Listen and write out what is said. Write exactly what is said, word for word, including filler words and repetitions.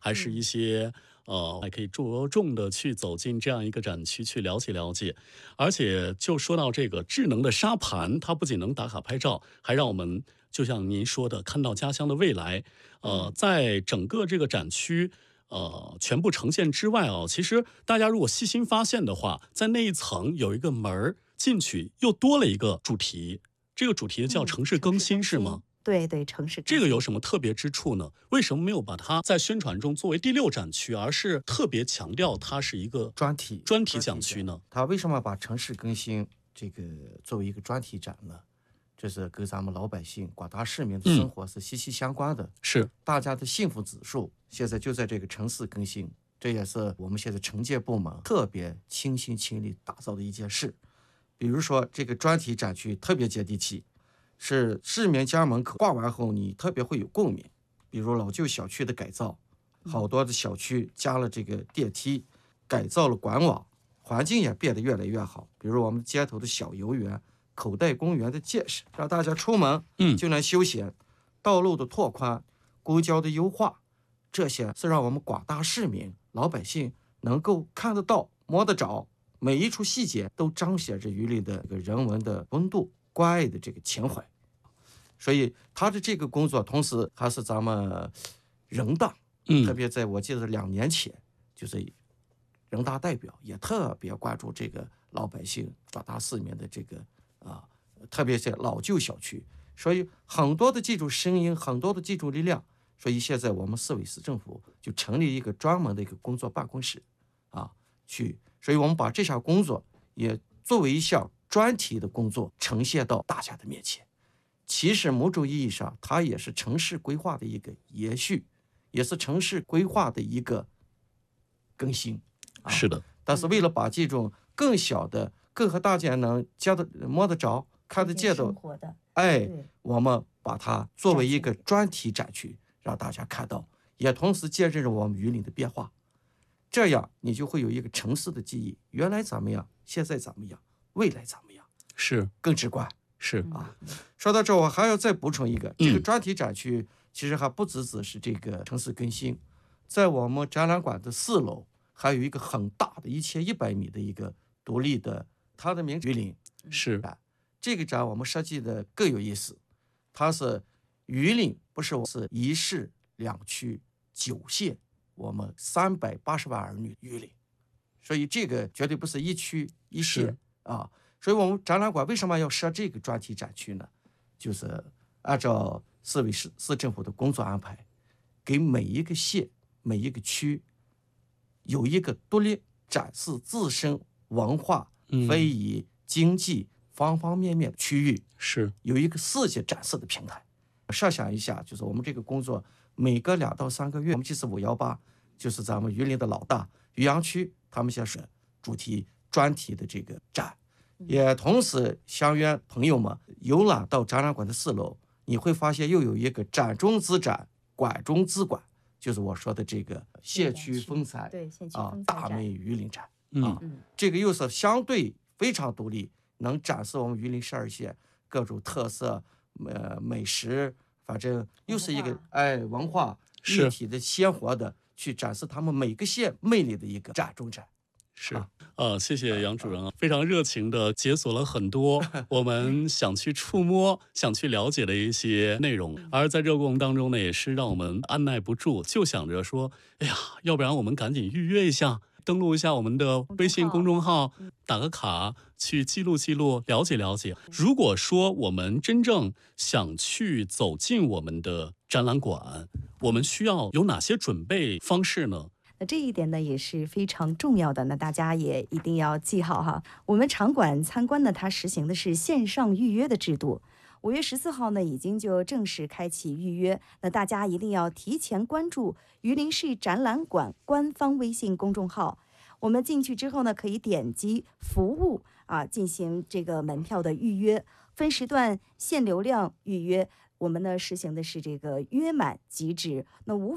还是一些、嗯、呃，还可以着重的去走进这样一个展区去了解了解。而且就说到这个智能的沙盘，它不仅能打卡拍照，还让我们就像您说的看到家乡的未来。呃，在整个这个展区。呃，全部呈现之外哦，其实大家如果细心发现的话，在那一层有一个门进去，又多了一个主题。这个主题叫城市更新，嗯、是吗？ 对对，城市更新。 这个有什么特别之处呢？为什么没有把它在宣传中作为第六展区，而是特别强调它是一个专题专题讲区呢？ 它为什么把城市更新这个作为一个专题展呢？这是跟咱们老百姓、广大市民的生活是息息相关的。嗯、 是大家的幸福指数现在就在这个城市更新，这也是我们现在承建部门特别倾心倾力打造的一件事。比如说，这个专题展区特别接地气，是市民家门口挂完后，你特别会有共鸣。比如老旧小区的改造，好多的小区加了这个电梯，改造了管网，环境也变得越来越好。比如我们街头的小游园、口袋公园的建设，让大家出门就能休闲；嗯、道路的拓宽、公交的优化，这些是让我们广大市民、老百姓能够看得到、摸得着，每一处细节都彰显着榆林的这个人文的温度、关爱的这个情怀。所以他的这个工作，同时还是咱们人大，嗯、特别在我记得两年前，就是人大代表也特别关注这个老百姓、广大市民的这个啊，特别是老旧小区，所以很多的这种声音，很多的这种力量，所以现在我们市委市政府就成立一个专门的一个工作办公室，啊，去，所以我们把这项工作也作为一项专题的工作呈现到大家的面前。其实某种意义上，它也是城市规划的一个延续，也是城市规划的一个更新。 啊、是的。 但是为了把这种更小的、更和大家能接得摸得着、看得见的，哎，我们把它作为一个专题展区，让大家看到，也同时见证着我们榆林的变化。这样你就会有一个城市的记忆，原来怎么样，现在怎么样，未来怎么样， 是更直观。 是啊，说到这，我还要再补充一个，这个专题展区其实还不只只是这个城市更新，在我们展览馆的四楼还有一个很大的一千一百米的一个独立的，它的名字榆林。 是啊，这个展我们设计的更有意思，它是榆林，不是我是一市两区九县，我们三百八十万儿女榆林，所以这个绝对不是一区一县啊。所以我们展览馆为什么要设这个专题展区呢？就是按照市委市市政府的工作安排，给每一个县、每一个区有一个独立展示自身文化、非遗、经济方方面面的区域， 是有一个世界展示的平台。设想一下，就是我们这个工作每隔两到三个月，我们就是五幺八，就是咱们榆林的老大榆阳区，他们先是主题专题的这个展。也同时相约朋友们游览到展览馆的四楼，你会发现又有一个展中之展，馆中之馆，就是我说的这个县区风采啊，大美榆林展啊，嗯、这个又是相对非常独立，能展示我们榆林十二县各种特色，呃，美食，反正又是一个哎文化立体的、鲜活的去展示他们每个县魅力的一个展中展。 是啊、呃，谢谢杨主任啊，非常热情的解锁了很多我们想去触摸、想去了解的一些内容。而在这个过程当中呢，也是让我们按耐不住，就想着说，哎呀，要不然我们赶紧预约一下，登录一下我们的微信公众号，打个卡，去记录记录，了解了解。如果说我们真正想去走进我们的展览馆，我们需要有哪些准备方式呢？ 那这一点呢也是非常重要的，那大家也一定要记好哈。我们场馆参观呢，它实行的是线上预约的制度。五月十四号呢，已经就正式开启预约。那大家一定要提前关注榆林市展览馆官方微信公众号。我们进去之后呢，可以点击服务啊，进行这个门票的预约，分时段限流量预约。我们呢实行的是这个约满即止，那无